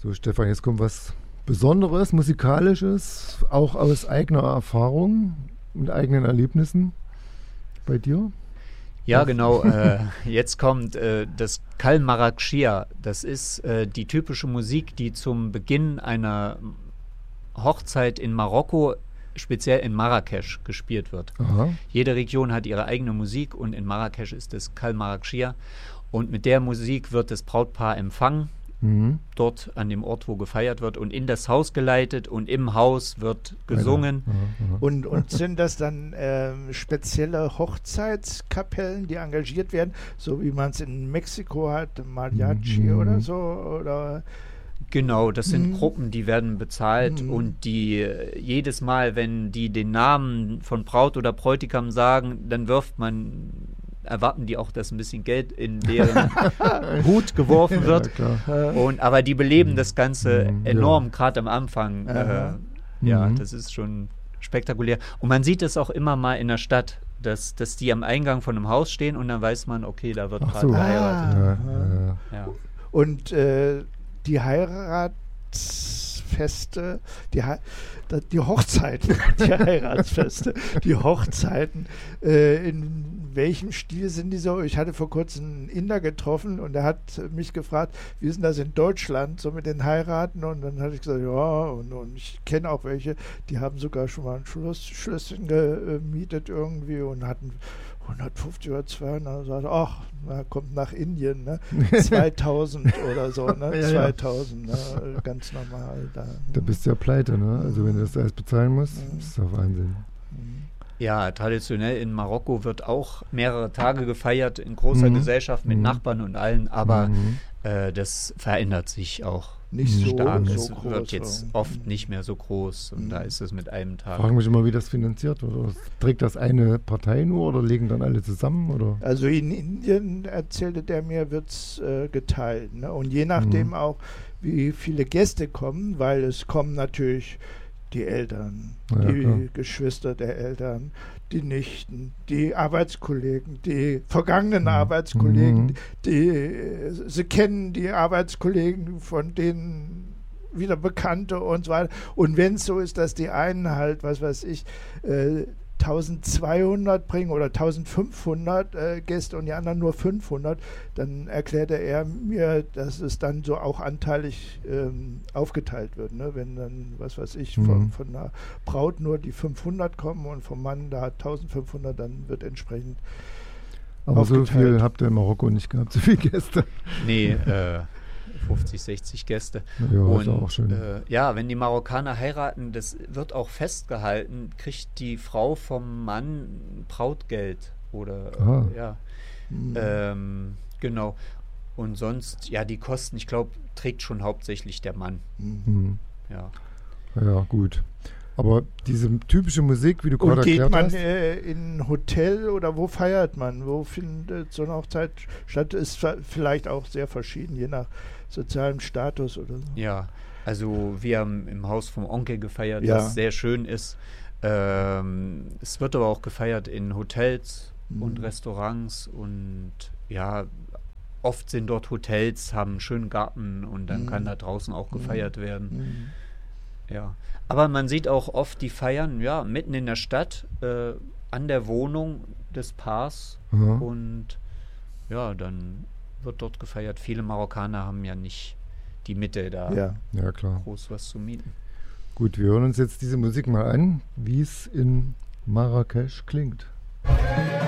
So, Stefan, jetzt kommt was Besonderes, Musikalisches, auch aus eigener Erfahrung und eigenen Erlebnissen bei dir. Ja, genau. Jetzt kommt das Kal Marrakschia. Das ist die typische Musik, die zum Beginn einer Hochzeit in Marokko, speziell in Marrakesch, gespielt wird. Aha. Jede Region hat ihre eigene Musik und in Marrakesch ist das Kal Marrakschia. Und mit der Musik wird das Brautpaar empfangen, dort an dem Ort, wo gefeiert wird, und in das Haus geleitet und im Haus wird gesungen. Und sind das dann spezielle Hochzeitskapellen, die engagiert werden, so wie man es in Mexiko hat, Mariachi oder so? Oder? Genau, das sind Gruppen, die werden bezahlt und die jedes Mal, wenn die den Namen von Braut oder Bräutigam sagen, dann erwarten die auch, dass ein bisschen Geld in deren Hut geworfen wird. Ja, aber die beleben das Ganze enorm, gerade am Anfang. Das ist schon spektakulär. Und man sieht es auch immer mal in der Stadt, dass die am Eingang von einem Haus stehen und dann weiß man, okay, da wird gerade geheiratet. Ja. Und die Heiratsfeste, die Hochzeiten, die Heiratsfeste, die Hochzeiten, in welchem Stil sind die so? Ich hatte vor kurzem einen Inder getroffen und der hat mich gefragt, wie ist denn das in Deutschland, so mit den Heiraten? Und dann hatte ich gesagt, ja, und ich kenne auch welche, die haben sogar schon mal ein Schlösschen gemietet irgendwie und hatten 150 oder 200, sagt, ach, kommt nach Indien, ne? 2000 oder so, ne? 2000, ne? Ganz normal. Da bist du ja pleite, ne? Also wenn du das alles bezahlen musst, ist das Wahnsinn. Ja, traditionell in Marokko wird auch mehrere Tage gefeiert in großer Gesellschaft mit Nachbarn und allen, aber das verändert sich auch nicht stark. So es groß, wird jetzt oft nicht mehr so groß und da ist es mit einem Tag. Ich frage mich immer, wie das finanziert wird. Oder trägt das eine Partei nur oder legen dann alle zusammen? Oder? Also in Indien, erzählte der mir, wird es geteilt. Ne? Und je nachdem auch, wie viele Gäste kommen, weil es kommen natürlich die Eltern, die Geschwister der Eltern, die Nichten, die Arbeitskollegen, die vergangenen Arbeitskollegen, sie kennen die Arbeitskollegen, von denen wieder Bekannte und so weiter. Und wenn es so ist, dass die einen halt, was weiß ich, 1200 bringen oder 1500 Gäste und die anderen nur 500, dann erklärte er mir, dass es dann so auch anteilig aufgeteilt wird. Ne? Wenn dann, was weiß ich, von der Braut nur die 500 kommen und vom Mann da 1500, dann wird entsprechend aber aufgeteilt. So viel habt ihr in Marokko nicht gehabt, so viele Gäste. Nee, 50, 60 Gäste. Ja, und ist auch schön. wenn die Marokkaner heiraten, das wird auch festgehalten, kriegt die Frau vom Mann Brautgeld oder genau. Und sonst, die Kosten, ich glaube, trägt schon hauptsächlich der Mann. Ja, gut. Aber diese typische Musik, wie du gerade erklärt hast. Und geht man in ein Hotel oder wo feiert man? Wo findet so eine Hochzeit statt? Ist vielleicht auch sehr verschieden, je nach sozialem Status oder so. Ja, also wir haben im Haus vom Onkel gefeiert, das sehr schön ist. Es wird aber auch gefeiert in Hotels und Restaurants und oft sind dort Hotels, haben einen schönen Garten und dann kann da draußen auch gefeiert werden. Ja, aber man sieht auch oft die Feiern, mitten in der Stadt, an der Wohnung des Paars und dann wird dort gefeiert. Viele Marokkaner haben ja nicht die Mitte da klar. groß was zu mieten. Gut, wir hören uns jetzt diese Musik mal an, wie es in Marrakesch klingt.